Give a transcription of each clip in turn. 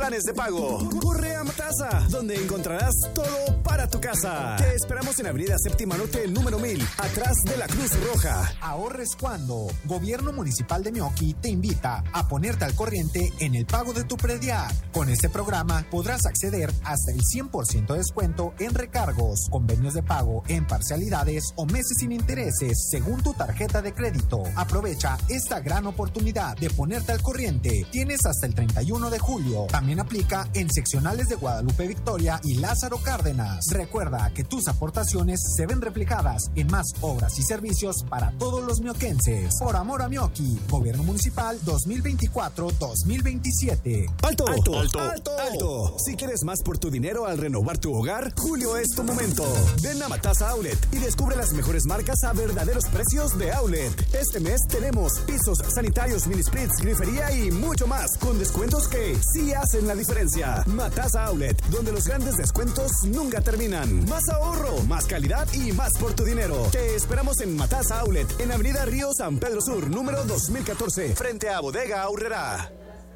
planes de pago. Corre a Matasa, donde encontrarás todo para tu casa. Te esperamos en Avenida Séptima Norte, número 1000, atrás de la Cruz Roja. Ahorres cuando. Gobierno Municipal de Meoqui te invita a ponerte al corriente en el pago de tu predial. Con este programa podrás acceder hasta el 100% de descuento en recargos, convenios de pago en parcialidades o meses sin intereses según tu tarjeta de crédito. Aprovecha esta gran oportunidad de ponerte al corriente. Tienes hasta el 31 de julio. También aplica en seccionales de Guadalupe Victoria y Lázaro Cárdenas. Recuerda que tus aportaciones se ven reflejadas en más obras y servicios para todos los mioquenses. Por amor a Meoqui, Gobierno Municipal 2024-2027. ¡Alto! ¡Alto! ¡Alto! ¡Alto! ¡Alto! Si quieres más por tu dinero al renovar tu hogar, julio es tu momento. Ven a Matasa Outlet y descubre las mejores marcas a verdaderos precios de Outlet. Este mes tenemos pisos sanitarios, mini splits, grifería y mucho más, con descuentos que sí hacen la diferencia. Matasa Outlet, donde los grandes descuentos nunca terminan. Más ahorro, más calidad y más por tu dinero. Te esperamos en Matasa Outlet, en Avenida Río San Pedro Sur, número 2014, frente a Bodega Aurrera.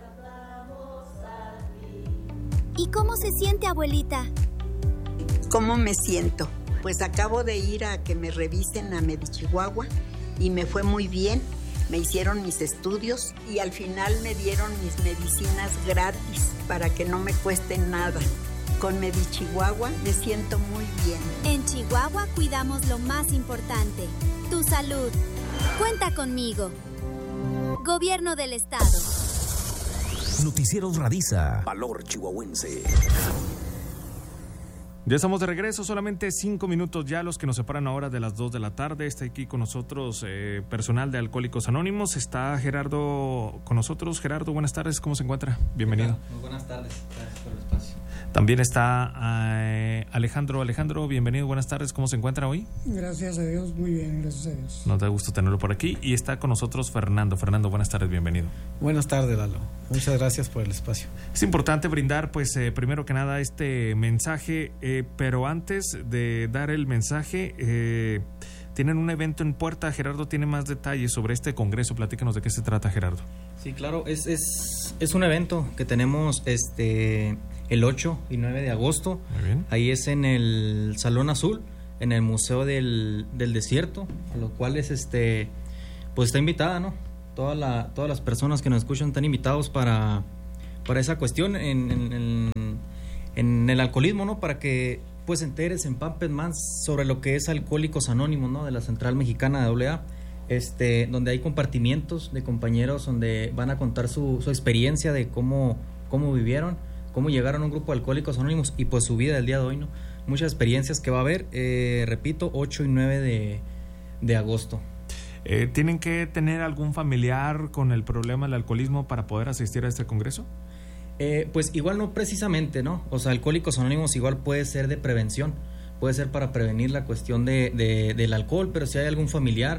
¿Y cómo se siente, abuelita? ¿Cómo me siento? Pues acabo de ir a que me revisen a Medichihuahua y me fue muy bien. Me hicieron mis estudios y al final me dieron mis medicinas gratis para que no me cuesten nada. Con Medichihuahua me siento muy bien. En Chihuahua cuidamos lo más importante, tu salud. Cuenta conmigo. Gobierno del Estado. Noticieros Radisa. Valor chihuahuense. Ya estamos de regreso, solamente 5 minutos ya los que nos separan ahora de las 2 de la tarde. Está aquí con nosotros personal de Alcohólicos Anónimos. Está Gerardo con nosotros. Gerardo, buenas tardes, ¿cómo se encuentra? Bienvenido. Muy buenas tardes, gracias por el espacio. También está Alejandro. Alejandro, bienvenido, buenas tardes, ¿cómo se encuentra hoy? Gracias a Dios, muy bien, gracias a Dios. Nos da gusto tenerlo por aquí. Y está con nosotros Fernando. Fernando, buenas tardes, bienvenido. Buenas tardes, Lalo. Muchas gracias por el espacio. Es importante brindar, pues, primero que nada, este mensaje, pero antes de dar el mensaje, tienen un evento en puerta. Gerardo tiene más detalles sobre este congreso. Platícanos de qué se trata, Gerardo. Sí, claro, es un evento que tenemos el 8 y 9 de agosto. Muy bien. Ahí es en el Salón Azul, en el Museo del Desierto, a lo cual es pues está invitada, ¿no? Todas las personas que nos escuchan están invitados para esa cuestión en el alcoholismo, ¿no? Para que pues enteres, se empapen más sobre lo que es Alcohólicos Anónimos, ¿no? De la Central Mexicana de AA, donde hay compartimientos de compañeros donde van a contar su experiencia de cómo vivieron, cómo llegaron a un grupo de Alcohólicos Anónimos y pues su vida del día de hoy, ¿no? Muchas experiencias que va a haber, repito, 8 y 9 de agosto. ¿Tienen que tener algún familiar con el problema del alcoholismo para poder asistir a este congreso? Pues igual no precisamente, ¿no? O sea, Alcohólicos Anónimos igual puede ser de prevención, puede ser para prevenir la cuestión del alcohol, pero si hay algún familiar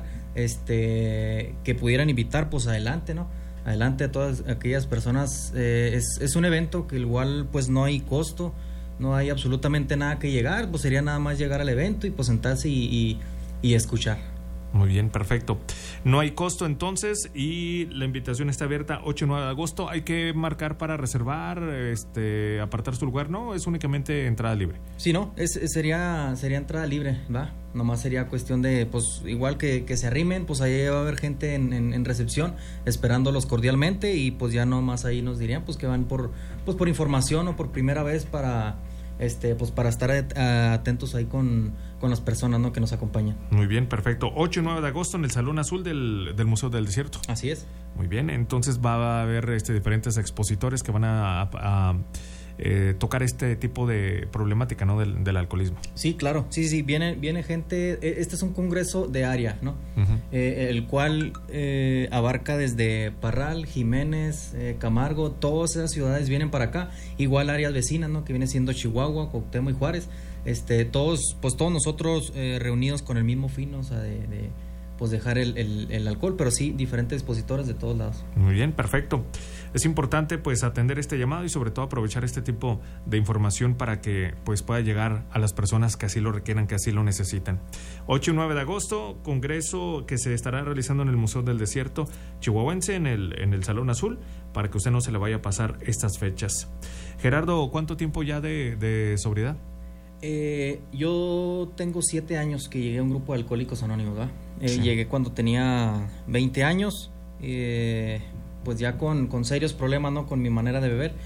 que pudieran invitar, pues adelante, ¿no? Adelante a todas aquellas personas. Es un evento que igual pues no hay costo, no hay absolutamente nada que llegar, pues sería nada más llegar al evento y pues sentarse y escuchar. Muy bien, perfecto. No hay costo entonces y la invitación está abierta 8 y 9 de agosto. Hay que marcar para reservar, apartar su lugar, ¿no? Es únicamente entrada libre. Sí, no, sería entrada libre, ¿va? Nomás sería cuestión de, pues, igual que se arrimen, pues ahí va a haber gente en recepción esperándolos cordialmente y pues ya nomás ahí nos dirían, pues que van por información o por primera vez para estar atentos ahí con las personas, ¿no? Que nos acompañan. Muy bien, perfecto. 8 y 9 de agosto en el Salón Azul del Museo del Desierto. Así es. Muy bien, entonces va a haber diferentes expositores que van a tocar este tipo de problemática, ¿no? Del alcoholismo. Sí, claro, sí, viene gente. Este es un congreso de área, ¿no? Uh-huh. El cual abarca desde Parral, Jiménez, Camargo, todas esas ciudades vienen para acá, igual áreas vecinas, ¿no? Que viene siendo Chihuahua, Cuauhtémoc y Juárez, todos nosotros reunidos con el mismo fin, ¿no? O sea, de dejar el alcohol, pero sí diferentes expositores de todos lados. Muy bien, perfecto. Es importante pues atender este llamado y sobre todo aprovechar este tipo de información para que pues pueda llegar a las personas que así lo requieran, que así lo necesitan. 8 y 9 de agosto, congreso que se estará realizando en el Museo del Desierto Chihuahuense en el Salón Azul, para que usted no se le vaya a pasar estas fechas. Gerardo, ¿cuánto tiempo ya de sobriedad? Yo tengo 7 años que llegué a un grupo de Alcohólicos Anónimos, ¿verdad? Sí. Llegué cuando tenía 20 años, pues ya con serios problemas, ¿no? Con mi manera de beber,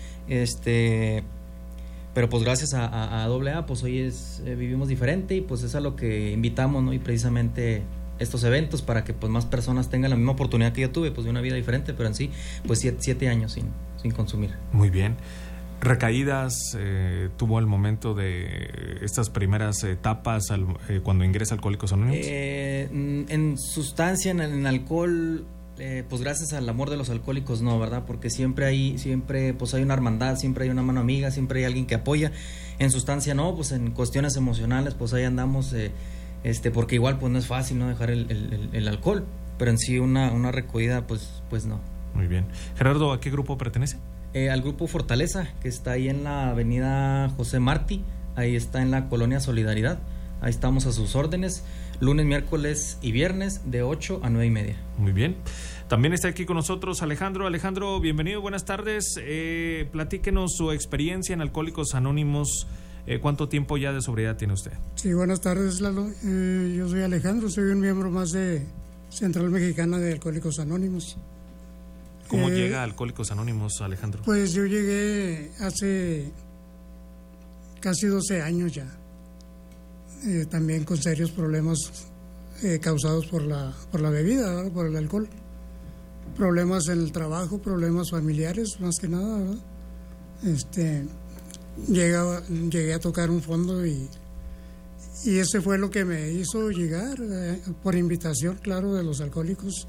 pero pues gracias a AA, pues hoy vivimos diferente y pues es a lo que invitamos, ¿no? Y precisamente estos eventos para que pues más personas tengan la misma oportunidad que yo tuve, pues de una vida diferente, pero en sí, pues 7 años sin consumir. Muy bien. ¿Recaídas tuvo el momento de estas primeras etapas cuando ingresa a Alcohólicos Anónimos? En sustancia, en alcohol, pues gracias al amor de los alcohólicos no, ¿verdad? Porque siempre pues hay una hermandad, siempre hay una mano amiga, siempre hay alguien que apoya. En sustancia no, pues en cuestiones emocionales, pues ahí andamos, porque igual pues no es fácil, ¿no? Dejar el alcohol, pero en sí una recogida, pues no. Muy bien. Gerardo, ¿a qué grupo pertenece? Al grupo Fortaleza, que está ahí en la avenida José Martí, ahí está en la colonia Solidaridad, ahí estamos a sus órdenes, lunes, miércoles y viernes de 8 a 9:30. Muy bien. También está aquí con nosotros Alejandro. Alejandro, bienvenido, buenas tardes. Platíquenos su experiencia en Alcohólicos Anónimos. ¿Cuánto tiempo ya de sobriedad tiene usted? Sí, buenas tardes, Lalo. Yo soy Alejandro, soy un miembro más de Central Mexicana de Alcohólicos Anónimos. ¿Cómo llega a Alcohólicos Anónimos, Alejandro? Pues yo llegué hace casi 12 años ya, también con serios problemas causados por la bebida, ¿verdad? Por el alcohol. Problemas en el trabajo, problemas familiares, más que nada, ¿verdad? Llegué a tocar un fondo y ese fue lo que me hizo llegar, por invitación, claro, de los alcohólicos,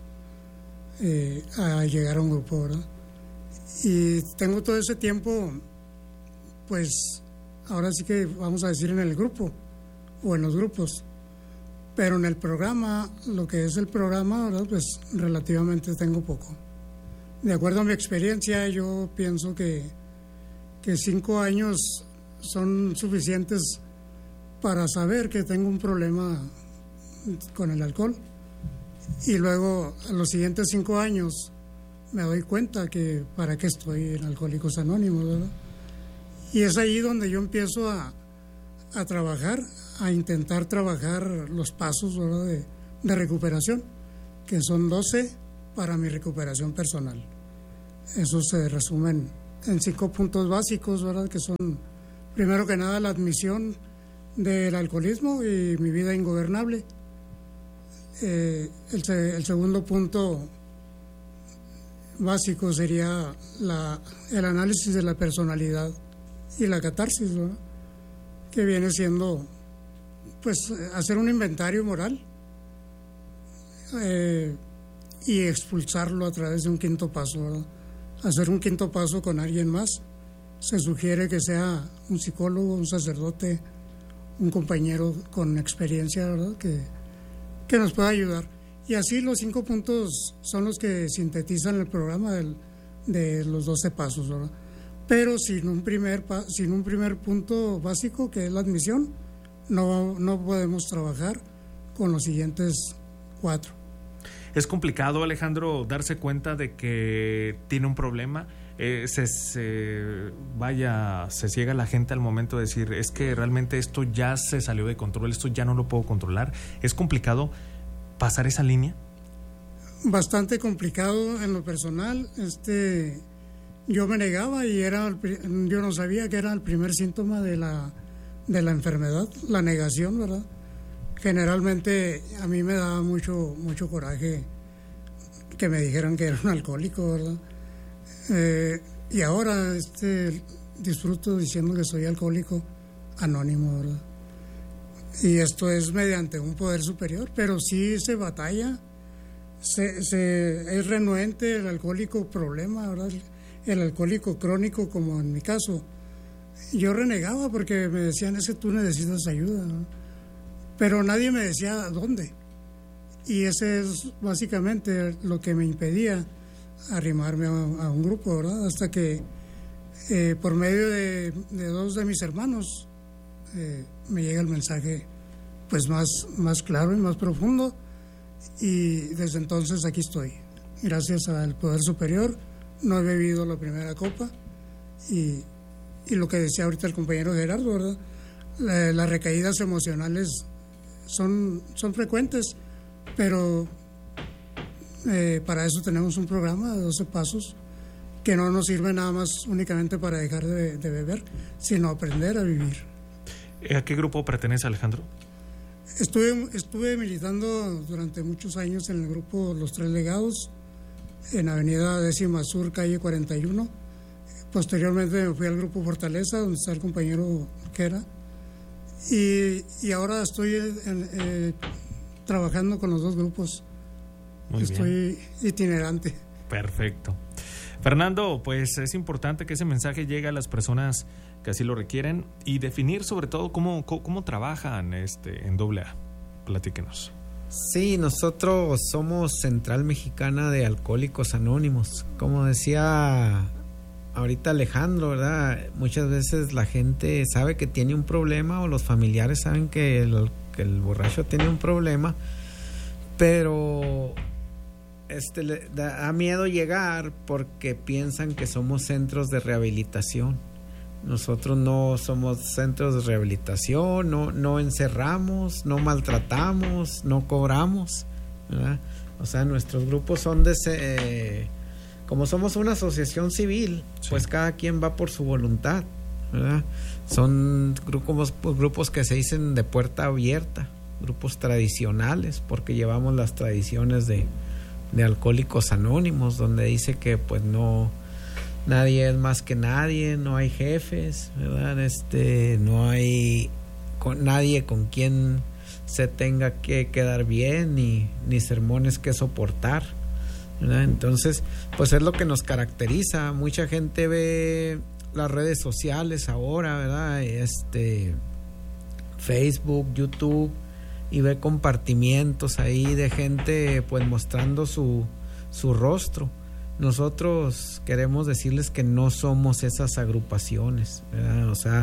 a llegar a un grupo, ¿verdad? Y tengo todo ese tiempo, pues ahora sí que vamos a decir en el grupo o en los grupos, pero en el programa, lo que es el programa, ¿verdad? Pues relativamente tengo poco. De acuerdo a mi experiencia, yo pienso que 5 años son suficientes para saber que tengo un problema con el alcohol. Y luego, a los siguientes 5 años, me doy cuenta que para qué estoy en Alcohólicos Anónimos, ¿verdad? Y es ahí donde yo empiezo a trabajar, a intentar trabajar los pasos, ¿verdad? de recuperación, que son 12 para mi recuperación personal. Eso se resumen en 5 puntos básicos, ¿verdad? Que son, primero que nada, la admisión del alcoholismo y mi vida ingobernable. El segundo punto básico sería el análisis de la personalidad y la catarsis, ¿verdad? Que viene siendo, pues, hacer un inventario moral y expulsarlo a través de un 5.º paso, ¿verdad? Hacer un 5.º paso con alguien más. Se sugiere que sea un psicólogo, un sacerdote, un compañero con experiencia, ¿verdad? Que nos pueda ayudar. Y así los 5 puntos son los que sintetizan el programa de los 12 pasos, ¿verdad? Pero sin un primer punto básico, que es la admisión, no podemos trabajar con los siguientes 4. Es complicado, Alejandro, darse cuenta de que tiene un problema. Se ciega la gente al momento de decir, es que realmente esto ya se salió de control, esto ya no lo puedo controlar. ¿Es complicado pasar esa línea? Bastante complicado en lo personal. Yo me negaba y yo no sabía que era el primer síntoma de la enfermedad, la negación, ¿verdad? Generalmente a mí me daba mucho coraje que me dijeran que era un alcohólico, ¿verdad? Y ahora disfruto diciendo que soy alcohólico anónimo, ¿verdad? Y esto es mediante un poder superior, pero sí se batalla, es renuente el alcohólico problema, ¿verdad? El alcohólico crónico, como en mi caso. Yo renegaba porque me decían, es que tú necesitas ayuda, ¿no? Pero nadie me decía dónde. Y ese es básicamente lo que me impedía arrimarme a un grupo, ¿verdad? Hasta que por medio de 2 de mis hermanos me llega el mensaje, pues más claro y más profundo, y desde entonces aquí estoy. Gracias al poder superior no he bebido la primera copa y y lo que decía ahorita el compañero Gerardo, ¿verdad? Las recaídas emocionales son frecuentes, pero para eso tenemos un programa de 12 pasos que no nos sirve nada más únicamente para dejar de beber, sino aprender a vivir. ¿A qué grupo pertenece, Alejandro? Estuve militando durante muchos años en el grupo Los Tres Legados, en Avenida 10ª Sur, calle 41. Posteriormente me fui al grupo Fortaleza, donde está el compañero Quera, y ahora estoy trabajando con los dos grupos. Muy estoy itinerante. Perfecto. Fernando, pues es importante que ese mensaje llegue a las personas que así lo requieren y definir sobre todo cómo trabajan en AA. Platíquenos. Sí, nosotros somos Central Mexicana de Alcohólicos Anónimos. Como decía ahorita Alejandro, ¿verdad? Muchas veces la gente sabe que tiene un problema o los familiares saben que el borracho tiene un problema, pero le da miedo llegar porque piensan que somos centros de rehabilitación. Nosotros no somos centros de rehabilitación, no encerramos, no maltratamos, no cobramos, ¿verdad? O sea, nuestros grupos son como somos una asociación civil, sí, pues cada quien va por su voluntad, ¿verdad? Son grupos que se dicen de puerta abierta, grupos tradicionales, porque llevamos las tradiciones de Alcohólicos Anónimos, donde dice que pues nadie es más que nadie, no hay jefes, ¿verdad? No hay nadie con quien se tenga que quedar bien, ni sermones que soportar, ¿verdad? Entonces, pues es lo que nos caracteriza. Mucha gente ve las redes sociales ahora, ¿verdad? Facebook, YouTube, y ve compartimientos ahí de gente pues mostrando su rostro. Nosotros queremos decirles que no somos esas agrupaciones, ¿verdad? O sea,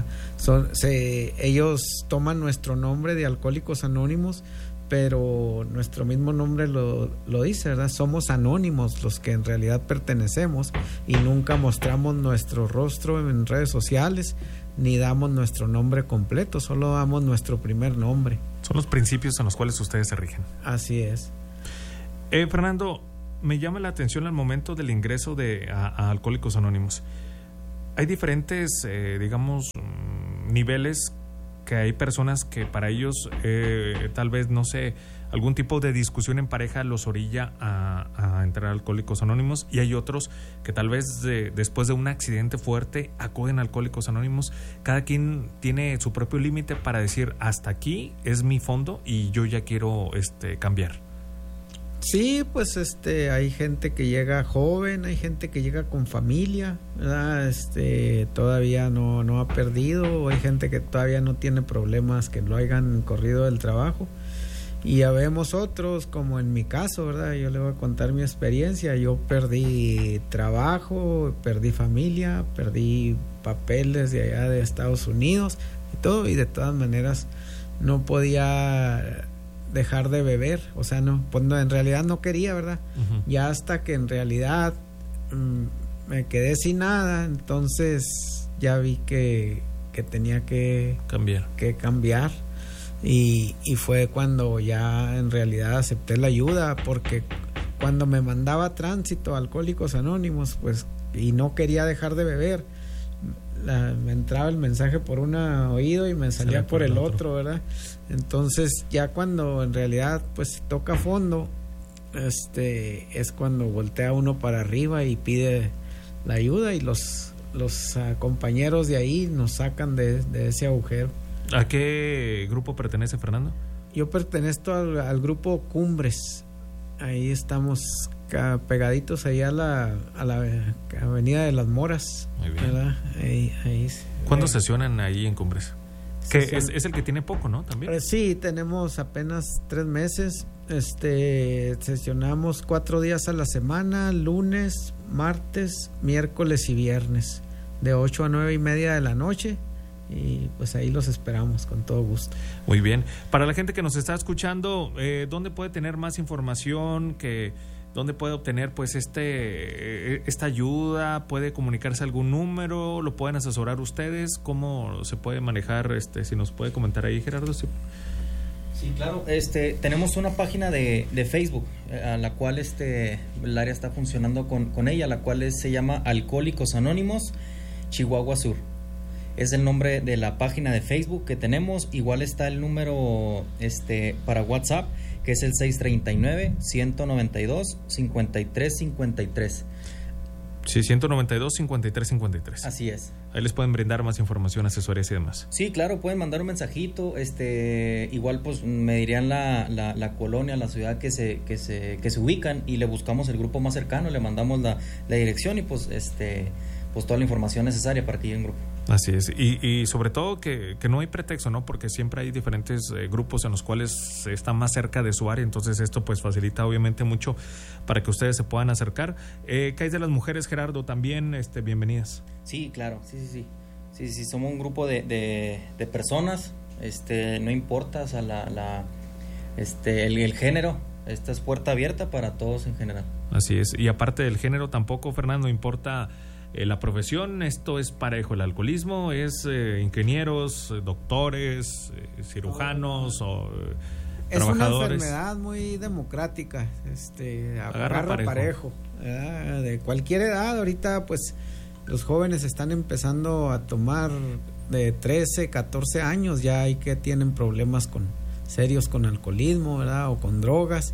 ellos toman nuestro nombre de Alcohólicos Anónimos, pero nuestro mismo nombre lo dice, ¿verdad? Somos anónimos los que en realidad pertenecemos y nunca mostramos nuestro rostro en redes sociales ni damos nuestro nombre completo, solo damos nuestro primer nombre. Son los principios en los cuales ustedes se rigen. Así es. Fernando, me llama la atención al momento del ingreso a Alcohólicos Anónimos. Hay diferentes, digamos, niveles, que hay personas que para ellos tal vez, no sé, algún tipo de discusión en pareja los orilla a entrar a Alcohólicos Anónimos, y hay otros que tal vez después de un accidente fuerte acuden a Alcohólicos Anónimos. Cada quien tiene su propio límite para decir hasta aquí es mi fondo y yo ya quiero cambiar. Sí, pues hay gente que llega joven, hay gente que llega con familia, ¿verdad? Todavía no ha perdido, hay gente que todavía no tiene problemas que lo hayan corrido del trabajo, y ya vemos otros, como en mi caso, ¿verdad? Yo le voy a contar mi experiencia. Yo perdí trabajo, perdí familia, perdí papeles de allá de Estados Unidos y todo, y de todas maneras no podía dejar de beber, o sea, en realidad no quería, ¿verdad? Uh-huh. Ya hasta que en realidad me quedé sin nada, entonces ya vi que tenía que cambiar, y fue cuando ya en realidad acepté la ayuda, porque cuando me mandaba tránsito a Alcohólicos Anónimos, pues, y no quería dejar de beber, me entraba el mensaje por un oído y me salía por el otro, ¿verdad? Entonces ya cuando en realidad pues toca fondo, es cuando voltea uno para arriba y pide la ayuda, y los compañeros de ahí nos sacan de ese agujero. ¿A qué grupo pertenece, Fernando? Yo pertenezco al grupo Cumbres. Ahí estamos pegaditos ahí a la Avenida de las Moras. Muy bien. ¿Verdad? Ahí ¿Cuándo sesionan ahí en Cumbres? Que es el que tiene poco, ¿no? También. Sí, tenemos apenas 3 meses. Sesionamos 4 días a la semana: lunes, martes, miércoles y viernes, de 8 a 9:30 de la noche. Y pues ahí los esperamos con todo gusto. Muy bien. Para la gente que nos está escuchando, ¿dónde puede tener más información? ¿dónde puede obtener pues esta ayuda? ¿Puede comunicarse algún número? ¿Lo pueden asesorar ustedes? ¿Cómo se puede manejar? Si nos puede comentar ahí, Gerardo. Sí, claro. Tenemos una página de Facebook a la cual el área está funcionando con ella, la cual se llama Alcohólicos Anónimos Chihuahua Sur. Es el nombre de la página de Facebook que tenemos. Igual está el número para WhatsApp, que es el 639-192-5353. Sí, 192-5353. Así es. Ahí les pueden brindar más información, asesorías y demás. Sí, claro, pueden mandar un mensajito. Igual pues me dirían la colonia, la ciudad que se ubican, y le buscamos el grupo más cercano, le mandamos la dirección y pues toda la información necesaria para que llegue un grupo. Así es, y sobre todo que no hay pretexto, ¿no? Porque siempre hay diferentes grupos en los cuales se está más cerca de su área, entonces esto pues facilita obviamente mucho para que ustedes se puedan acercar. ¿Qué hay de las mujeres, Gerardo? También bienvenidas. Sí, claro, sí, somos un grupo de personas, no importa, o sea, el género, esta es puerta abierta para todos en general. Así es, y aparte del género tampoco, Fernando, importa la profesión. Esto es parejo, el alcoholismo es ingenieros, doctores, cirujanos o trabajadores. Es una enfermedad muy democrática, agarra parejo, de cualquier edad. Ahorita pues los jóvenes están empezando a tomar de 13, 14 años, ya hay que tienen problemas serios con alcoholismo, ¿verdad? O con drogas,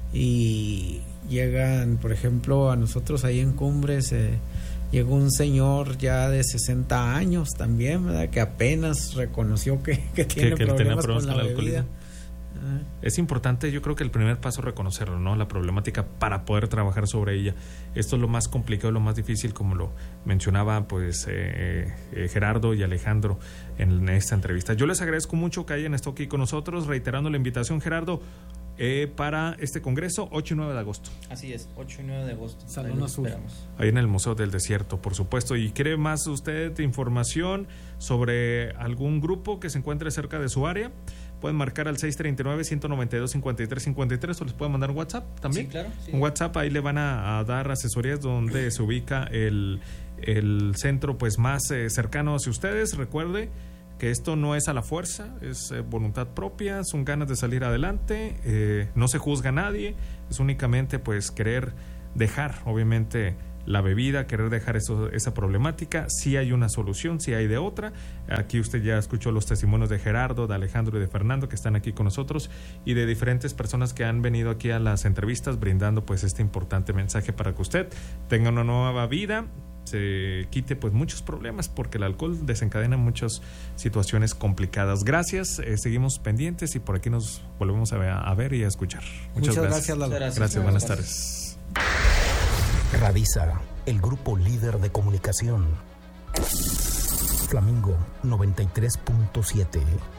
y llegan, por ejemplo, a nosotros ahí en Cumbres llegó un señor ya de 60 años también, ¿verdad? Que apenas reconoció que tiene problemas con la bebida. Es importante, yo creo que el primer paso es reconocerlo, ¿no? La problemática para poder trabajar sobre ella. Esto es lo más complicado, lo más difícil, como lo mencionaba pues Gerardo y Alejandro en esta entrevista. Yo les agradezco mucho que hayan estado aquí con nosotros, reiterando la invitación, Gerardo, para este congreso, 8 y 9 de agosto. Así es, 8 y 9 de agosto. Salón Azul. Ahí en el Museo del Desierto, por supuesto. ¿Y quiere más usted información sobre algún grupo que se encuentre cerca de su área? Pueden marcar al 639-192-5353 o les pueden mandar un WhatsApp también. Sí, claro. Sí. Un WhatsApp, ahí le van a dar asesorías donde se ubica el centro pues más cercano hacia ustedes. Recuerde que esto no es a la fuerza, es voluntad propia, son ganas de salir adelante, no se juzga a nadie, es únicamente pues querer dejar, obviamente, la bebida, querer dejar esa problemática. Sí hay una solución, sí hay de otra. Aquí usted ya escuchó los testimonios de Gerardo, de Alejandro y de Fernando, que están aquí con nosotros, y de diferentes personas que han venido aquí a las entrevistas brindando pues este importante mensaje para que usted tenga una nueva vida, se quite pues muchos problemas, porque el alcohol desencadena muchas situaciones complicadas. Gracias, seguimos pendientes y por aquí nos volvemos a ver y a escuchar. Muchas gracias, Lalo. Gracias, buenas tardes. Radisa, el grupo líder de comunicación. Flamingo 93.7.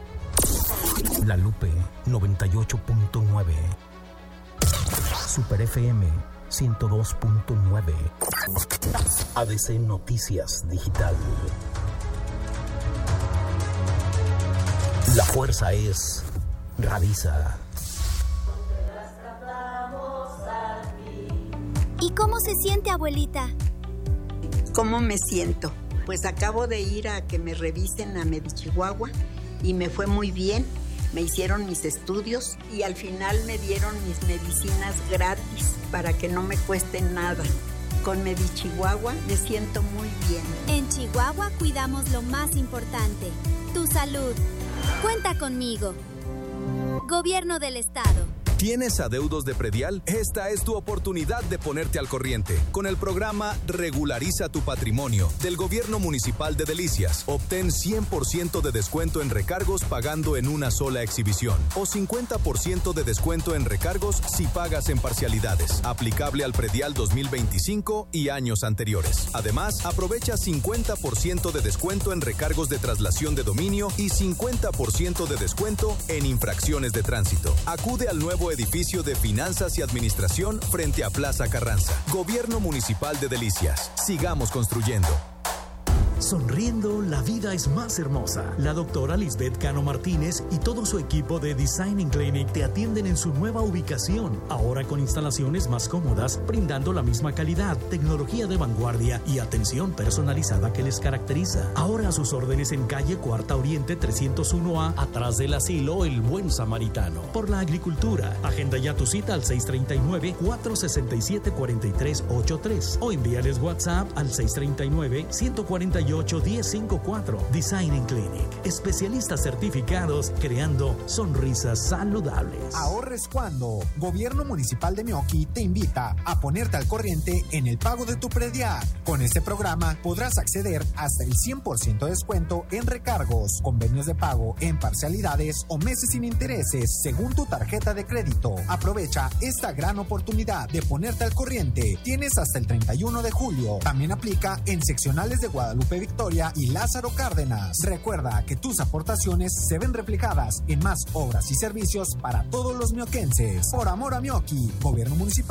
La Lupe 98.9. Super FM 102.9. ADC Noticias Digital. La fuerza es Radisa. ¿Y cómo se siente, abuelita? ¿Cómo me siento? Pues acabo de ir a que me revisen a Medichihuahua y me fue muy bien. Me hicieron mis estudios y al final me dieron mis medicinas gratis para que no me cuesten nada. Con Medichihuahua me siento muy bien. En Chihuahua cuidamos lo más importante, tu salud. Cuenta conmigo. Gobierno del Estado. ¿Tienes adeudos de predial? Esta es tu oportunidad de ponerte al corriente. Con el programa Regulariza tu Patrimonio del Gobierno Municipal de Delicias, obtén 100% de descuento en recargos pagando en una sola exhibición o 50% de descuento en recargos si pagas en parcialidades. Aplicable al predial 2025 y años anteriores. Además, aprovecha 50% de descuento en recargos de traslación de dominio y 50% de descuento en infracciones de tránsito. Acude al nuevo edificio de Finanzas y Administración frente a Plaza Carranza. Gobierno Municipal de Delicias. Sigamos construyendo. Sonriendo, la vida es más hermosa. La doctora Lisbeth Cano Martínez y todo su equipo de Designing Clinic te atienden en su nueva ubicación, ahora con instalaciones más cómodas, brindando la misma calidad, tecnología de vanguardia y atención personalizada que les caracteriza. Ahora a sus órdenes en calle Cuarta Oriente 301A, atrás del asilo El Buen Samaritano. Por la agricultura, agenda ya tu cita al 639-467-4383 o envíales WhatsApp al 639-148-1054. Designing Clinic, especialistas certificados creando sonrisas saludables. Ahorres cuando. Gobierno Municipal de Meoqui te invita a ponerte al corriente en el pago de tu predial. Con este programa podrás acceder hasta el 100% de descuento en recargos, convenios de pago en parcialidades o meses sin intereses según tu tarjeta de crédito. Aprovecha esta gran oportunidad de ponerte al corriente. Tienes hasta el 31 de julio. También aplica en seccionales de Guadalupe Victoria y Lázaro Cárdenas. Recuerda que tus aportaciones se ven reflejadas en más obras y servicios para todos los mioquenses. Por amor a Meoqui, Gobierno Municipal